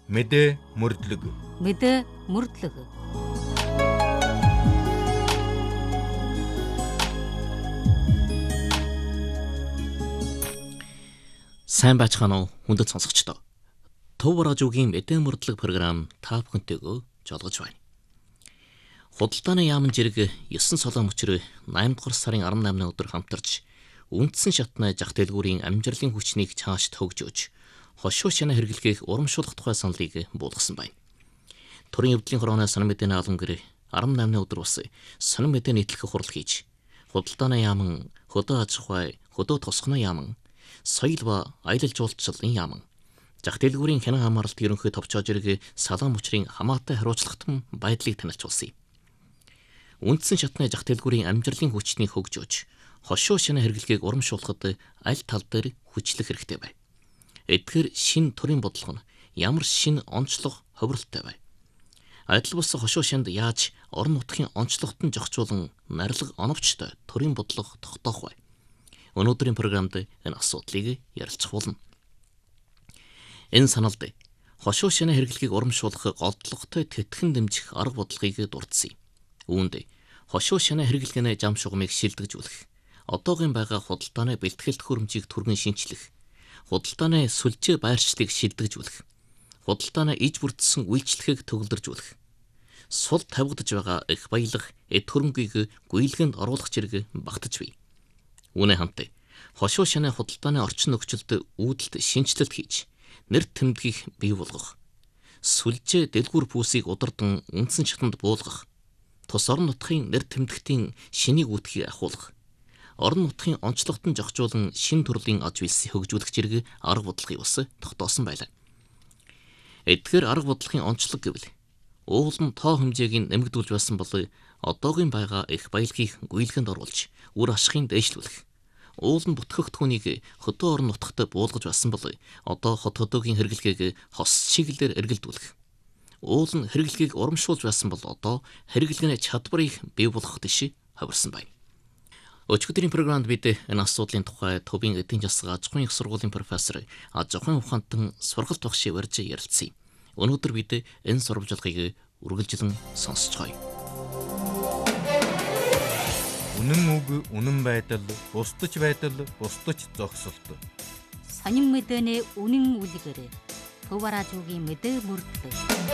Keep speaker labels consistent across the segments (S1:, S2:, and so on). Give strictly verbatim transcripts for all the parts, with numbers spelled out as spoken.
S1: Мэдээ мөрдлөг.
S2: Мэдээ мөрдлөг.
S3: Сайн байцгаана уу хүндэт сонсогчдоо. Төв радиогийн мэдээ мөрдлөг програм та бүхэнтэйгөө жолгож байна. Худалдааны яамн жирэг ёсон солон мөчрөө найман дугаар сарын арван наймны өдөр хамтарч үндсэн шатны зах дэлгүүрийн амжилтын хүчнийг цааш төгжөөж хошуу шанаа хэрэглэхийг урамшуулах тухай саналыг буулгасан байна. Төрийн өвдлийн хорооны сонин мэдээний албан гэр арван наймны өдөр бас сонин мэдээ нийтлэх хурал хийж худалдааны яамн, хөдөө аж ахуй, хөдөө тосгоны яамн, соёл ба аялал жуулчлалын яамн, зах дэлгүүрийн хянан хамгаалалт ерөнхий товчоо жирэг салан мөчрийн хамаатай хариуцлагатан байдлыг танилцуулсан юм. Үндсэн шатны зах дэлгүүрийн амжилтын хүчнийг хөгжөөж хошуу шанаа хэрэглэхийг урамшуулахад аль тал дээр хүчлэх хэрэгтэй байна. Эдгээр шин төрийн бодлого нь ямар шин онцлог ховролтой бай. Адил бус хошуу шанд яаж орон нутгийн онцлогт нь зохицуулан нарилга оновчтой төрийн бодлого тогтоох вэ? Өнөөдрийн програмд энэ асуудлыг ярилцах болно. Энэ саналд хошуу шанаа хэрэглэхийг урамшуулах голдлоготой тэтгэн дэмжих арга бодлогыг дурдсан юм. Үүнд хошуу шанаа хэрэглэхний зам шугамыг шилдэгжүүлэх, одоогийн байгаа худалдааны бэлтгэлт хөрөмжийг түргэн шинчлэх, худалдааны сүлжээ байршлыг шилдэгжүүлэх, худалдааны иж бүрдсэн үйлчлэгийг төгөлдржүүлэх, сул тавигдж байгаа их баялаг эд хөрөнгийг гүйлгэнд оруулах зэрэг багтаж бий. Үүнээ хамт хошуу шанаа худалдааны орчин нөхцөлд үүдэлт шинжилэлт хийж, нэр тэмдгийг бий болгох, сүлжээ дэлгүүр пүүсийг удирдан үндсэн шатанд буулгах, тус орон нутгийн нэр тэмдэгтийн шинийг үүтгийг ахуулах, орон нутгийн онцлогт нь зохицуулан шин төрлийн аж үйлсийг хөгжүүлэх зэрэг арга бодлогын ус тогтоосон байлаа. Эдгээр арга бодлогын онцлог гэвэл уулын тоо хэмжээг нэмэгдүүлж байсан бол одоогийн байгаа их баялагийг гүйлгэнд оруулж үр ашигыг дээшлүүлэх, уулын бүтгэгдэхүүнийг хөдөө орон нутагт буулгаж байсан бол одоо хот хөдөөгийн хэрэглэгийг хос чиглэлээр эргэлдүүлэх, уул нь хэрэглэгийг урамшуулж байсан бол одоо хэрэглэгийн чадварыг бий болгох дэш хувирсан байна. Өчигдрийн програмд бид энэ асуудлын тухай Төвийн эдийн засаг аж ахуйн их сургуулийн профессор аж ахуйн ухаантан сургалт багш барьж ярилцсан. Өнөөдөр бид энэ сурвалжлагыг үргэлжлэн сонсцгоё.
S1: Үнэн үг, үнэн байдал, бусдаж байдал, бусдаж зогсолт.
S2: Сонин мэдээний үнэн үлгэр. Төв радиогийн мэдээ мөрдлөг.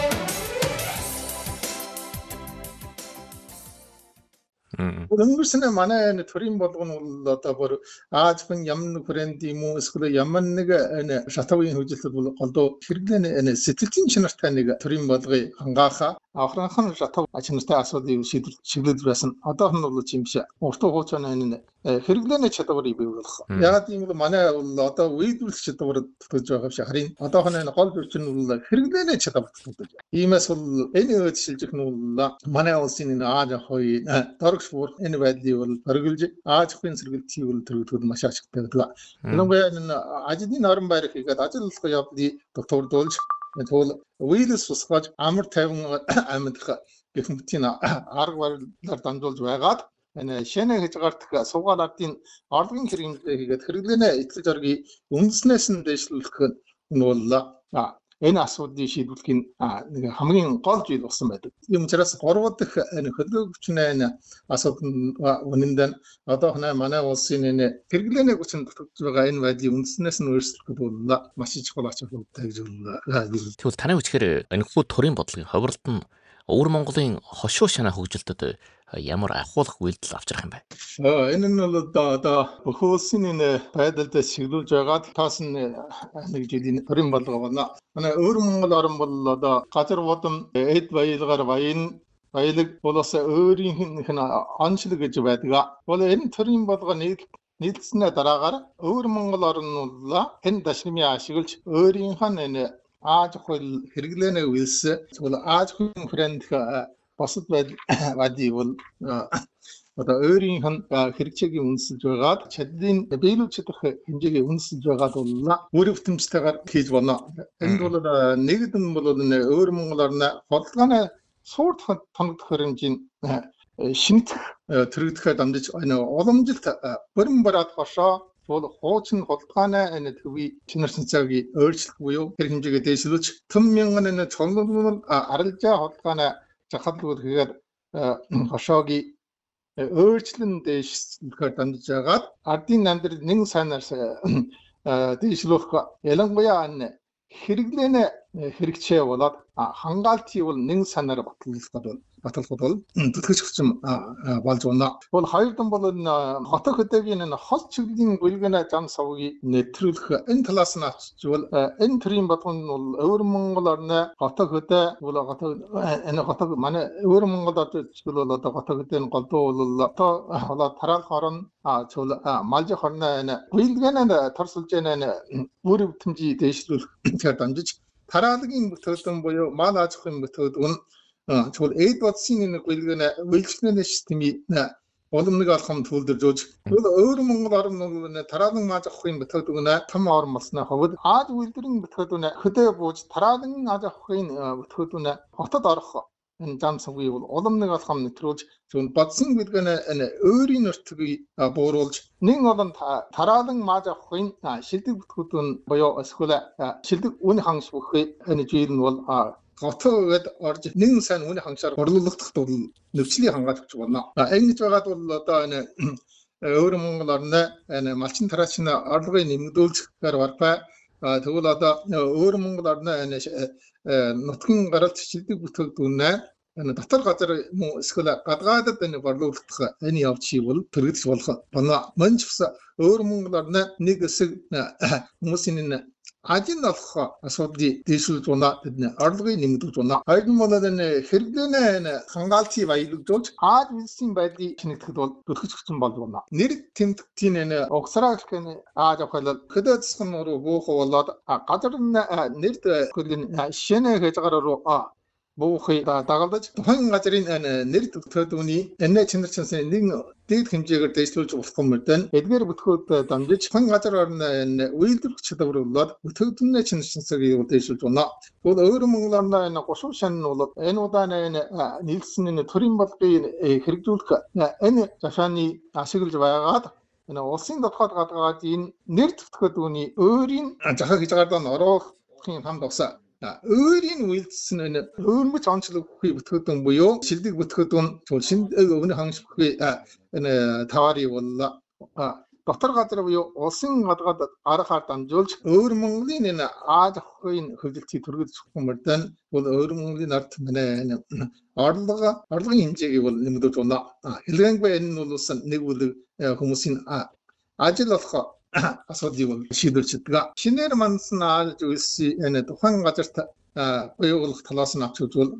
S4: Өнгөрсөн манай төрийн болгоно бол одоо бүр Аз хүн ямар брэнд юм уу эсвэл ямар нэг энэ шатавын хөгжилтөд бол голдоо хэрэглэн энэ сэтгэлзэн чанартай нэг төрийн болгоё хангааха аврахын шатав чанартай асуудлыг шийдвэрлэж байсан. Одоох нь бол юм шиг урт хугацааны энэ хэрэглээний чадварыг бий болгох. Яг тийм л манай бол одоо үйлдвэрлэх чадвар төгж байгаа биш харин одоох нь гол зүйл нь бол хэрэглээний чадвар төгж байна. Иймээс бол энэ үйлчлэх нь бол манай улсын энэ Аз ахуй дөрвс бүр энэ байдлыг бол хөргөлж Аз ахуйн сэргэлтийг бол төрөлтөд маш ашигтай байдаг. Өнөөдөр энэ ажлын норм байрах хийгээд ажиллах явдлыг доктордуулж тэгвэл үйлс усгаж амар тайван амьдах гэх мэтийн арга барилаар дамжуулж байгаад энэ шинэ хязгаартах суугаалалтын орлогын хэрэглээ хийгээд хэрэглэнэ эцэг зоргийг үндэснээс нь дэвшлүүлэх нь бол энэ асуудлыг шийдвэрлэхийн нэг хамгийн гол зүйл болсон байдаг. Ийм учраас гурав дахь энэ хөдөлгөөгчнээ асуудал үнэндээ одоох нь манай улсын энэ хэрэглээний хүчин тогтож байгаа энэ байдлыг үндэснээс нь өөрчлөх бол маш их чухал ач холбогдолтой гэж байна.
S3: Тэгвэл таны хүчээр энэхүү төрийн бодлогын ховролт нь өвөр Монголын хошуу шанаа хөгжилтөд ямар ахуулах үйлдэл авчрах юм бэ?
S4: Энэ нь бол одоо бүх улсын энэ байдалд шиглүүлж байгаад таас нь нэг жилийн төрийн бодлого байна. Манай өвөр Монгол орн бол одоо газар бодом эд баялгаар баян баялаг болоос өөрийнх нь онцлог гэж байдаг. Бол энэ төрийн бодлого нийлснээ дараагаар өвөр Монгол орн бол энэ дашнымын ашиглаж өөрийнх нь энэ Аз ахуй хэрэглэнэ үйлс тэгвэл Аз ахуйн брэнд босод байдгийг бол одоо өөрийнх нь хэрэгцээгийн үндэслэж байгаад чадлын биелүүлж чадах хэмжээгээ үндэслэж байгаад бол үр өвтөмжтэйгээр хийж байна. Энд бол нэгд нь бол өвөр Монгол орны бодлогын суурь тоногдох хэмжээний шинэ төрөгдөхөд дамжиж энэ уламжилт бүрэн бараад хошоо бол хуучин хулгайны энэ төвийн чинар санцаагийн өөрчлөлт буюу тэр хэмжээгээ дээшлүүлж том мянган энэ цолгон арилжаа хулгайны жахалгууд хийгээд хошоогийн өөрчлөн дээшлэхээр дамжиж байгаад ардын амьдрал нэг сайнаар дээшлүүлэх ялангуяа энэ хэрэглээний хэрэгцээ болоод хангаалтыг бол нэг санаар батлуулахад бол баталгууд бол түлхэж хүчим болж байна. Бол хоёрдан бол энэ хотын хөдөөгийн энэ хол чиглэлийн гүйлгэний зам савгийг нэвтрүүлэх энэ талаас нь авчвал энэ төрлийн болгон бол өвөр Монгол орны хотын хөдөө бол энэ хотын манай өвөр Монгол орны бол одоо хотын хөдөөний голдуу бол одоо болоод тараал хорон а чул малжи хорны энэ гүйлгэний торсолж энэ үр өвтөмжийг дээшлүүлэхээр дамжиж тараалгийн бүтээгдэхүүн буюу мал аж ахуйн бүтээгдэхүүн чул эд бодсын нэг гүйлгэний үйлчлэгээний системийн боломжийг олохын төлөвлөж өгч тэгвэл өөр Монгол орн бол тараалан аж ахуйн бүтээгдэхүүн том орн болсны хувьд Аз үйлдвэрийн бүтээгдэхүүн хөдөө бууж тараалан аж ахуйн бүтээгдэхүүн хотод орох энэ зам савгийг бол уламжийг олохын нэвтрүүлж зөв бодсон гүйлгэний энэ өөрийн нөртгийг бууруулж нэг олон тараалан аж ахуйн шилдэг бүтээгдэхүүн буюу эсвэл шилдэг үн хангас бүхий энэ зүйл нь бол готоод орж нэг сайн үний хангасаар борлуулах бол нөхцөлийг хангааж өгч байна. Ингэж байгаад бол одоо энэ өөр Монгол орны энэ малчин тараачны орлогыг нэмэгдүүлэхээр барбай. Тэгвэл одоо өөр Монгол орны энэ нутгийн гаралт шилдэг бүтээгдэхүүнээ энэ дотор газар мөн эсвэл гадгаадад энэ борлуулах энэ явцыг бол төрөлж болох байна. Манч өөр Монгол орны нэг хэсэг хүмүүсийн энэ ажин олох асуудлыг дээшлүүлж байна. Тэдний орлогыг нэмэгдүүлж байна. Хоёр нь бол энэ хэрэглээний хангаалтыг баялагжуулж Аз улсын байдлыг шинэтгэхэд бол төлөвлөж өгсөн болж байна. Нэр тэмдэгтийн энэ угсраа гэх нь Аз ахвал хөдөө засгийн руу буух болоод газар нэрд хөргөн шинэ хязгаар руу буухыг дагалдаж тухайн газрын нэр төлөвлөдөөний энэ чинар чансын нэг дээд хэмжээгээр дээшлүүлж болох юм байна. Эдгээр бүтээгдэхүүнд дамжиж тухайн газар орны үйлдвэрлэх чадвар болоод бүтээгдэхүүнээ чинар чансыг дээшлүүлж байна. Тэгвэл өөр Монгол орны энэ гушуун шан нь бол энэ удааны энэ нийлсэн энэ төрийн болгыг хэрэгжүүлэх энэ жашааны ашиглаж байгаад энэ улсын дотоод гадгаадын нэр төлөвлөдөөний өөрийн жахаа хязгаарлалд оруулахын хамт усаа өөрийн үйлдэлсэн энэ өөрмөц онцлог бүхий бүтээгдэхүүн буюу шилдэг бүтээгдэхүүн шинэ өвний хангас бүхий энэ таваарыг бол дотор газар буюу улсын гадгаад аргаар дамжуулж өөр Монголын энэ Аз ахуйн хөгжилтийг төрөлж өгөх юм байна. Бол өөр Монголын ард манай энэ орлого орлогын хэмжээг бол нэмэгдүүлж байна. Хэлгэнгүй энэ нь бол нэг үл хүмүүсийн ажил олох асуудлыг бол шийдвэрлэж байгаа. Шинээр мандсан Аз улсын энэ тухайн газарт буюулах талаас нь авч үзвэл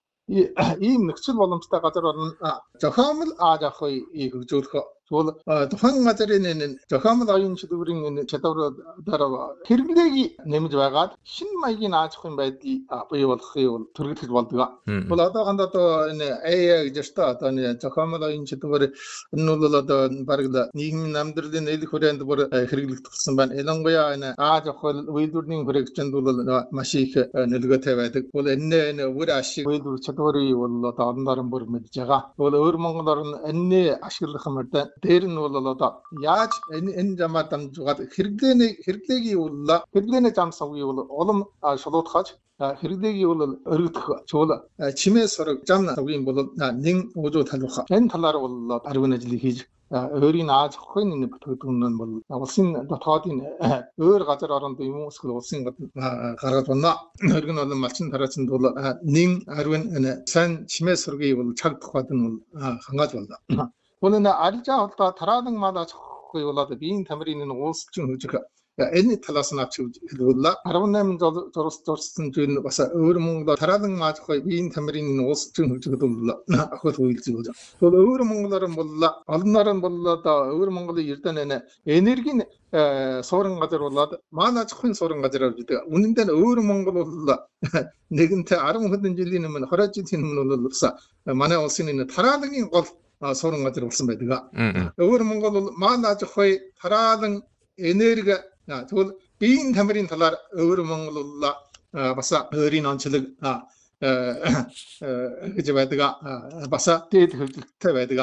S4: ийм нөхцөл боломжтой газар орно зохиомл Аз ахуйг хөгжүүлэх бол тухайн газрын энэ зохиомл оюун чадварын чадвараар хэрэглээг нэмж байгаад шинэ маягийн Аз ахуйн байдлыг буюулахыг төрөлхөж болдог. Бол одоохонд одоо энэ эй ай гэж та одоо энэ зохиомл оюун чадвар энэ бол одоо бараг нийгмийн амьдралын эл хүрээнд бүр хэрэглэгдсэн байна. Ялангуяа энэ Аз ахуй үйлдвэрийн хэрэгжинд бол маш их нөлөөтэй байдаг. Бол энэ энэ үр ашиг үйлдвэр чадварыг бол одоо одооноор бүр мэдж байгаа. Бол өөр Монгол орн энэ ашиглах юм байна. Дээр нь бол одоо яаж энэ энэ замаар дамжуулаад хэрэглээний хэрэглээгийн бол хэрэглээний зам савгийг бол улам шулуутгаж хэрэглээгийг бол өргөдөх чуул чимээ сураг зам савгийн бол нэг ужуу талбах энэ талаар бол арвин ажлыг хийж өөрийн Аз ахуйн бүтээгдэхүүн нь бол улсын дотоодын өөр газар оронд юм уу эсвэл улсын гаргаад байна. Өрг нь бол малчин тараачнд бол нэг арвин энэ сайн чимээ сургийг бол цаг тухайд нь хангааж байна. Бол энэ арилжаа холдоо тараалан мал аж ахуй болоод биеийн тамирын энэ уусчин хөгжих энэ талаас нь авч хэлвэл арван найман зурс зурсан зүйл бас өөр Монгол тараалан аж ахуй биеийн тамирын энэ уусчин хөгжих бол ахвал үйлдэл болж байна. Тэгвэл өөр Монголоор нь бол олноор нь бол одоо өөр Монголын эрдэнэ энэ энергийн суурин газар болоод мал аж ахуйн суурин газар авч идэг. Үнэн дээр өөр Монгол бол нэгэнтээ арван хэдэн жилийн өмнө хороо жилийн өмнө бол манай улсын энэ тараалан гол суурин газар болсон байдаг. Өөр Монгол бол мал аж ахуй тараалан энерги тэгвэл биеийн тамирын талаар өөр Монгол бол бас өөрийн онцлог гэж байдаг. Бас дээд хөгжилттэй байдаг.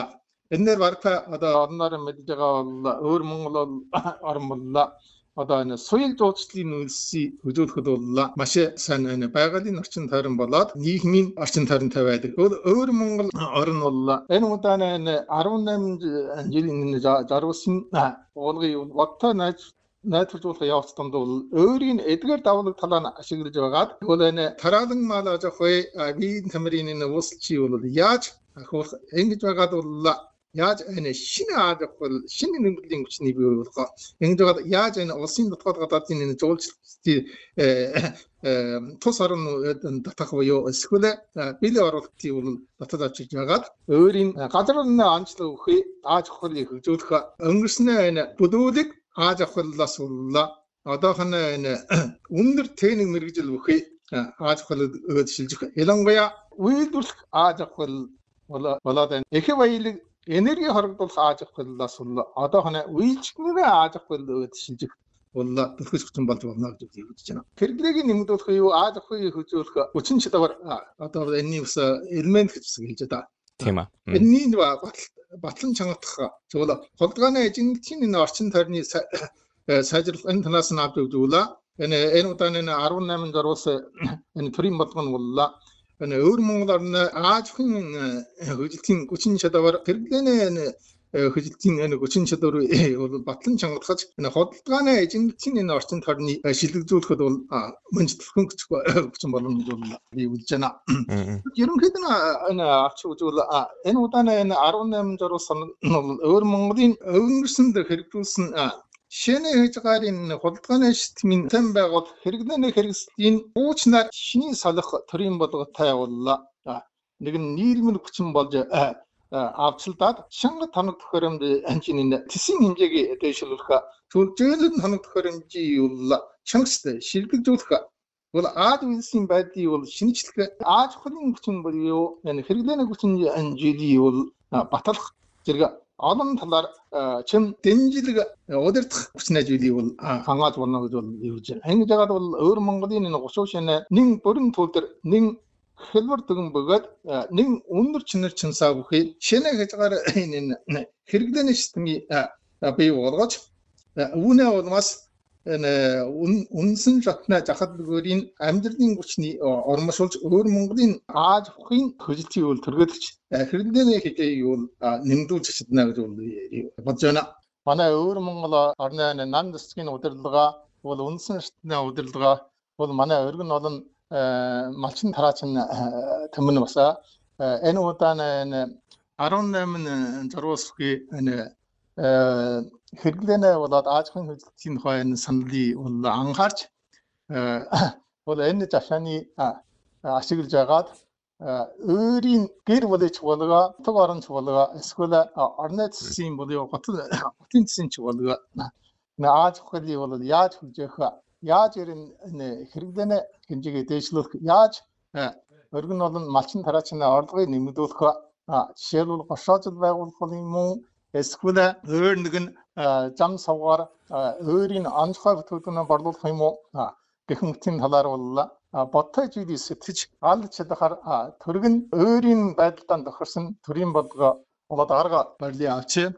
S4: энэ дээр барка одоо орноор мэдж байгаа бол өөр Монгол орн боллоо. Одоо энэ соёл жуулчлалын үйлсийг хөдөлгөхөд бол маш сайн энэ байгалийн орчин тойрон болоод нийгмийн орчин тойронтой байдаг. Өөр Монгол орн бол энэ удааны энэ арван найман жилийн жаргалсан уулгын вагтаа найз найдварлуулах явц донд бол өөрийн эдгээр давлаг талаа ашиглаж байгаад тэгвэл энэ тараалан мал аж ахуй биеийн тамирын энэ uuslчий бол яаж ахуулах ингэж байгаад бол яаж энэ шинэ аж ахуй шинэ нэмэгдлийн хүчний бий болгоо ингэж байгаад яаж энэ улсын дотоод гадаадын энэ жуулчлалын тус орон татах буюу эсвэл биеийн оруулалтыг бол дотоод авчиж байгаад өөрийн газрын анчлал өгөхөй аж ахуйг хөгжүүлэх өнгөрснөө энэ бүдүүлэг аж ахуйлаас бол одоохон энэ өндөр техник мэргэжил өгөхөй аж ахуйг шилжих ялангуяа үйлдвэрлэх аж ахуй болоод энэ их баялаг энерги хоригдуулах аж ахуйлаас бол одоохон үйлчлэгний аж ахуйг шилжих бол төрхөс хүчин болж болно гэж үзэж байна. Хэрэглээг нэмэгдүүлэх юу аж ахуйг хөгжүүлэх хүчин чадвар одоо энэний бас элемент гэж хэлж байгаа.
S3: Тийм аа.
S4: Энэний батлан чангах зөвлө холдгааны эжинтийн энэ орчин тойрны сайжруулах энэ танаас нь авч өгүүлээ. Энэ энэ удааны арван найман зориулс энэ төрийн бодлого нь боллоо. Энэ өөр Монгол орны аж ахуйн хөдөлгөөний хүчин чадвар хэрэглээний хөдөлгөөний энэ хүчин чадвар бол батлан чангахж энэ холдгааны эжинтийн энэ орчин тойрны шилэгзүүлэхэд бол мөн төлхөн хүчин болно гэж бол би үзэж байна. Ерөнхийдөө энэ авч үзвэл энэ удааны энэ арван найман зориулс нь өөр Монголын өнгөрсөнд хэрэгжүүлсэн шинэ хязгаарын худалдааны системийн тань байгуул хэрэглээний хэрэгслийн уучнаар шинийн салах төрийн бодлоготой боллоо. Нэг нь нийгмийн хүчин болж авчилдаад шангар тоног төхөөрөмж хэмжээний тэсийн хэмжээг дэвшүүлэх зөвлөлт тоног төхөөрөмжийн бол чанартай шилжүүлэх бол аад үйлсийн байдлыг бол шинжлэх аж ахуйн хүчин буюу энэ хэрэглээний хүчин хэмжээний бол баталах зэрэг олон талаар чим дэмжлэг удирдах хүчнээ зүйлийг бол хангааж болно гэж бол хэлж байна. Ингэж яагаад бол өөр Монголын энэ гушуу шинэ нэг бүрэн төлдөр нэг хэлбэр дүгэн бөгөөд нэг өндөр чинэр чинсаа бүхий шинэ хязгаар энэ хэрэглээний системийг бий болгож үүнээ болмас энэ үнсэн шатна жахад бүрийн амьдралын хүчний ормошуулж өөр Монголын аж ахуйн хөдөлгөөнийг бол төргөөлж хэрэглээний хэдийг бол нэмдүүлж чадна гэж бодож байна. Манай өөр Монгол орны нам засгийн удирдлага бол үнсэн шатны удирдлага бол манай өргөн олон малчин тараачин төмөн баса энэ удааны арван найман зориулсхий энэ хэрэглэнэ болоод аж ахуйн хөдөлгөөний тухай саналыг бол анхаарч бол энэ жашааны ашиглаж байгаад өөрийн гэр бүлч болго төг оронч болго эсвэл орны засгийн буюу хотын засгийн ч болго аж ахуйг бол яаж хөгжих яаж энэ хэрэглэнэ хэмжээгээ дэвшлүүлэх яаж өргөн олон малчин тараачин орлогыг нэмэгдүүлэх жишээлбэл гошоожил байгуулах юм уу эсвэл өөр нэгэн зам савгаар өөрийн онцгой бүтээгдэхүүнээ борлуулах юм уу гэх мэтийн талаар бол бодтой зүйлийг сэтгэж алж чадахаар төрөг нь өөрийн байдалтай тохирсон төрийн бодлого болоод арга барилын авч